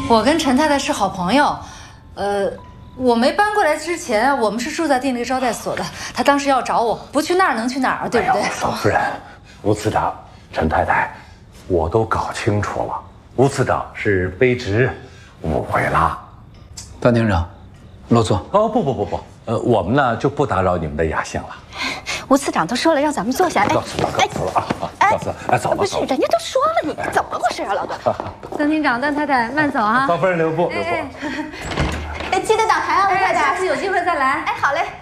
我跟陈太太是好朋友，我没搬过来之前，我们是住在那个招待所的。她当时要找我，不去那儿能去哪儿啊？对不对？ 嫂夫人，吴次长，陈太太，我都搞清楚了，吴次长是卑职误会了。 段厅长，落座。 哦，不，我们呢就不打扰你们的雅兴了。 吴次长都说了让咱们坐下。 告辞了啊！告辞，走吧。 不是，人家都说了，你怎么回事啊，老段？ 段厅长、段太太，慢走啊！ 嫂夫人留步。 记得打牌啊，吴太太。 下次有机会再来。 哎，好嘞。